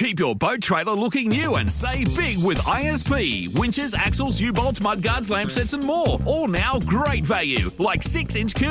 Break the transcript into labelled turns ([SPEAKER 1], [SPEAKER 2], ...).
[SPEAKER 1] Keep your boat trailer looking new and save big with ISP. Winches, axles, U-bolts, mudguards, lamp sets and more. All now great value, like 6-inch